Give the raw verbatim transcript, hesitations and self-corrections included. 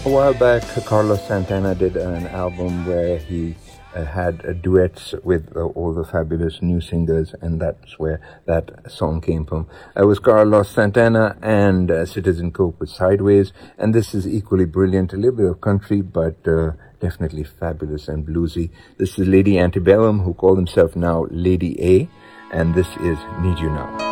A while back, Carlos Santana did an album where he uh, had uh, duets with uh, all the fabulous new singers, and that's where that song came from. It was Carlos Santana and uh, Citizen Cope with Sideways, and this is equally brilliant, a little bit of country, but uh, definitely fabulous and bluesy. This is Lady Antebellum, who call himself now Lady A, and this is Need You Now.